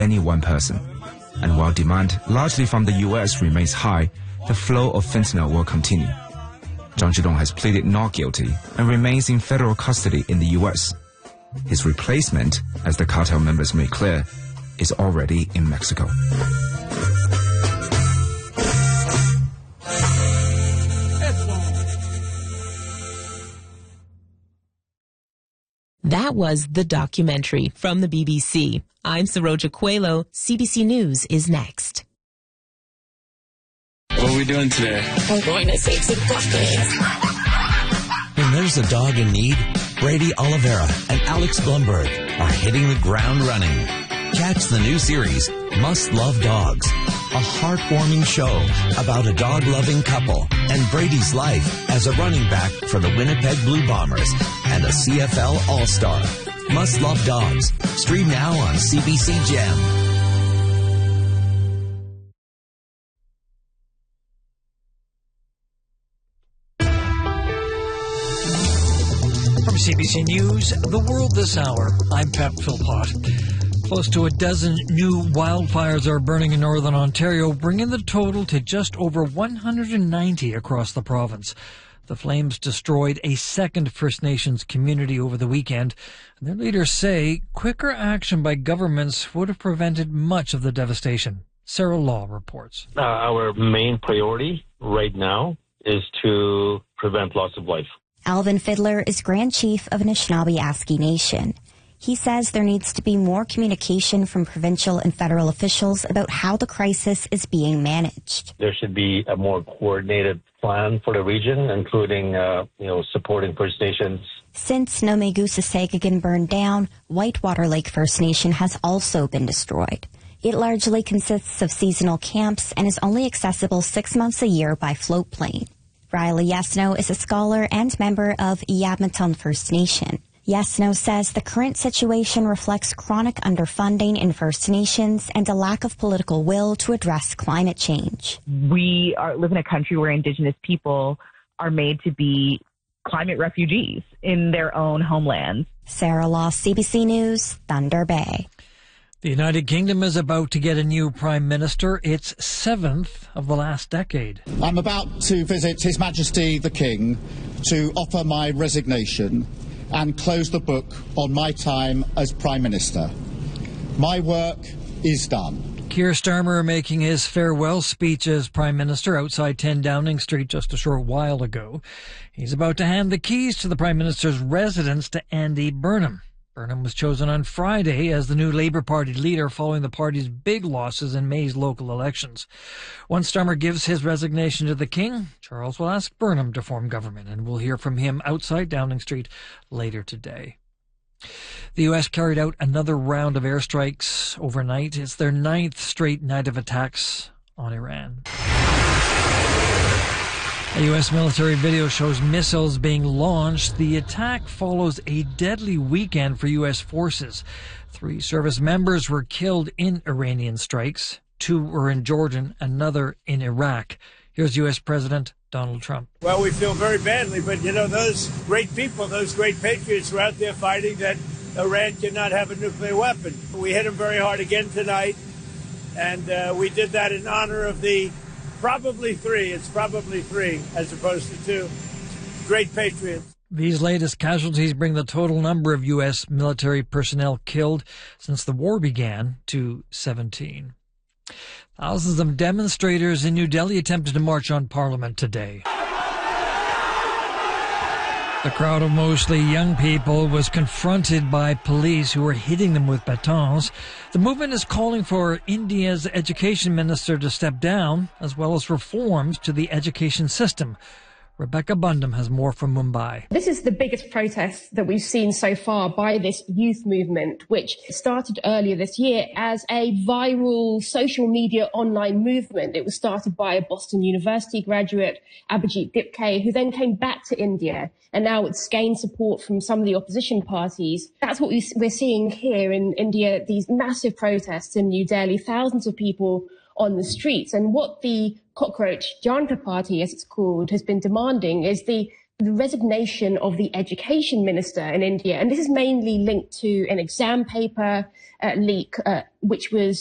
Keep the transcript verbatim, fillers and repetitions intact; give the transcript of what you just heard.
any one person. And while demand, largely from the U S, remains high, the flow of fentanyl will continue. Zhang Zhidong has pleaded not guilty and remains in federal custody in the U S. His replacement, as the cartel members made clear, is already in Mexico. That was The Documentary from the B B C. I'm Saroja Coelho. C B C News is next. What are we doing today? We're going to save some puppies. When there's a dog in need, Brady Oliveira and Alex Blumberg are hitting the ground running. Catch the new series, Must Love Dogs, a heartwarming show about a dog-loving couple and Brady's life as a running back for the Winnipeg Blue Bombers and a C F L All-Star. Must Love Dogs. Stream now on C B C Gem. From C B C News, The World This Hour, I'm Pep Philpott. Close to a dozen new wildfires are burning in northern Ontario, bringing the total to just over one hundred ninety across the province. The flames destroyed a second First Nations community over the weekend. Their leaders say quicker action by governments would have prevented much of the devastation. Sarah Law reports. Uh, our main priority right now is to prevent loss of life. Alvin Fiddler is Grand Chief of Anishinaabe Aski Nation. He says there needs to be more communication from provincial and federal officials about how the crisis is being managed. There should be a more coordinated plan for the region, including, uh, you know, supporting First Nations. Since Nomegusa-Sagagan burned down, Whitewater Lake First Nation has also been destroyed. It largely consists of seasonal camps and is only accessible six months a year by float plane. Riley Yesno is a scholar and member of Iyamatan First Nation. Yesno says the current situation reflects chronic underfunding in First Nations and a lack of political will to address climate change. We are, live in a country where Indigenous people are made to be climate refugees in their own homelands. Sarah Law, C B C News, Thunder Bay. The United Kingdom is about to get a new Prime Minister, its seventh of the last decade. I'm about to visit His Majesty the King to offer my resignation and close the book on my time as Prime Minister. My work is done. Keir Starmer making his farewell speech as Prime Minister outside ten Downing Street just a short while ago. He's about to hand the keys to the Prime Minister's residence to Andy Burnham. Burnham was chosen on Friday as the new Labour Party leader following the party's big losses in May's local elections. Once Starmer gives his resignation to the King, Charles will ask Burnham to form government, and we'll hear from him outside Downing Street later today. The U S carried out another round of airstrikes overnight. It's their ninth straight night of attacks on Iran. A U S military video shows missiles being launched. The attack follows a deadly weekend for U S forces. Three service members were killed in Iranian strikes. Two were in Jordan, another in Iraq. Here's U S President Donald Trump. Well, we feel very badly, but, you know, those great people, those great patriots were out there fighting that Iran cannot have a nuclear weapon. We hit them very hard again tonight, and uh, we did that in honor of the Probably three. It's probably three as opposed to two. Great patriots. These latest casualties bring the total number of U S military personnel killed since the war began to seventeen. Thousands of demonstrators in New Delhi attempted to march on Parliament today. The crowd of mostly young people was confronted by police who were hitting them with batons. The movement is calling for India's education minister to step down, as well as reforms to the education system. Rebecca Bundham has more from Mumbai. This is the biggest protest that we've seen so far by this youth movement, which started earlier this year as a viral social media online movement. It was started by a Boston University graduate, Abhijit Dipke, who then came back to India, and now it's gained support from some of the opposition parties. That's what we're seeing here in India, these massive protests in New Delhi, thousands of people on the streets. And what the Cockroach Janta Party, as it's called, has been demanding is the the resignation of the education minister in India. And this is mainly linked to an exam paper uh, leak, uh, which was